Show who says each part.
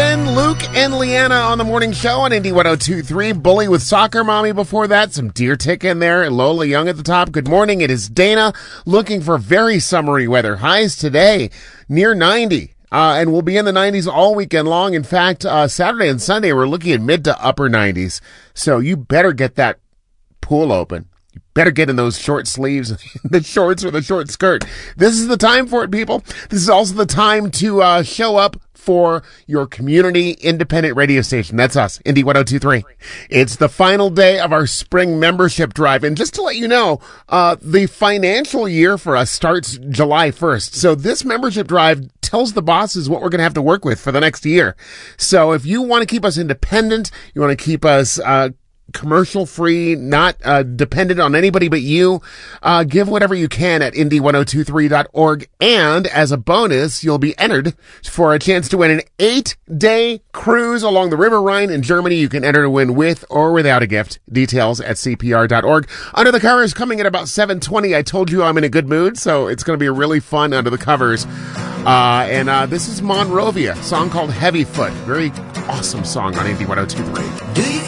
Speaker 1: Glenn, Luke, and Leanna on the morning show on Indy 102.3. Bully with Soccer Mommy before that. Some Deer Tick in there. And Lola Young at the top. Good morning. It is Dana looking for very summery weather. Highs today near 90. And we'll be in the 90s all weekend long. In fact, Saturday and Sunday, we're looking at mid to upper 90s. So you better get that pool open. You better get in those short sleeves, the shorts or the short skirt. This is the time for it, people. This is also the time to show up for your community independent radio station. That's us, Indy 102.3. It's the final day of our spring membership drive. And just to let you know, the financial year for us starts July 1st. So this membership drive tells the bosses what we're going to have to work with for the next year. So if you want to keep us independent, you want to keep us commercial free, not dependent on anybody but you, give whatever you can at indy1023.org. And as a bonus, you'll be entered for a chance to win an 8-day cruise along the River Rhine in Germany. You can enter to win with or without a gift. Details at cpr.org. Under the Covers coming at about 7:20. I told you I'm in a good mood, so it's going to be really fun Under the Covers. And this is Monrovia, a song called Heavy Foot. Very awesome song on Indy 102.3.
Speaker 2: Do you